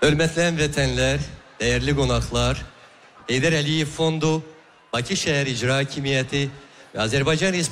Hörmətli həmvətənlər, dəyərli qonaqlar, Heydər Əliyev Fondu, Bakı Şəhər İcra Hakimiyyəti və Azərbaycan Respublikası